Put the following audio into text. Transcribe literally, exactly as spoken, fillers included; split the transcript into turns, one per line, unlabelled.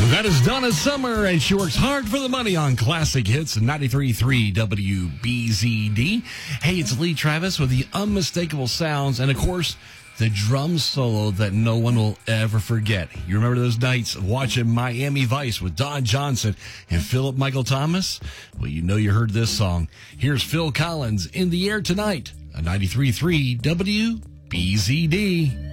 That is Donna Summer, and she works hard for the money on Classic Hits ninety-three point three W B Z D. Hey, it's Lee Travis with the unmistakable sounds, and of course, the drum solo that no one will ever forget. You remember those nights watching Miami Vice with Don Johnson and Philip Michael Thomas? Well, you know you heard this song. Here's Phil Collins, In the Air Tonight, on ninety-three point three W B Z D.